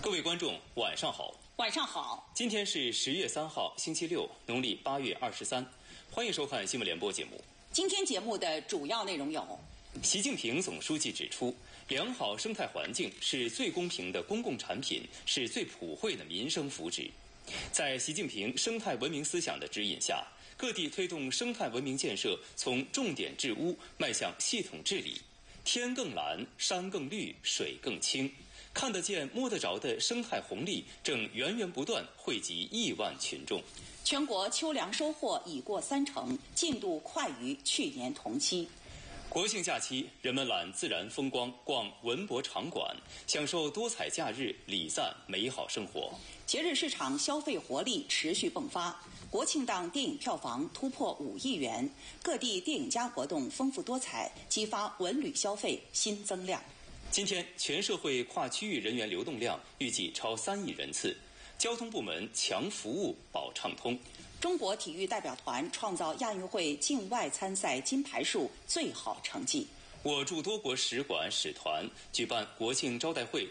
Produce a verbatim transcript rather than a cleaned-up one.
各位观众，晚上好。 晚上好。 今天是十月三号，星期六，农历八月二十三。欢迎收看新闻联播节目。 今天节目的主要内容有： 习近平总书记指出，良好生态环境是最公平的公共产品，是最普惠的民生福祉。在习近平生态文明思想的指引下，各地推动生态文明建设从重点治污迈向系统治理，天更蓝，山更绿，水更清。看得见摸得着的生态红利正源源不断惠及亿万群众。 全国秋粮收获已过三成，进度快于去年同期。 国庆假期，人们览自然风光，逛文博场馆，享受多彩假日，礼赞美好生活。 节日市场消费活力持续迸发，国庆档电影票房突破五亿元，各地电影节活动丰富多彩，激发文旅消费新增量。 今天，全社会跨区域人员流动量预计超三亿人次，交通部门强服务保畅通。 中国体育代表团创造亚运会境外参赛金牌数最好成绩。 我驻多国使馆使团举办国庆招待会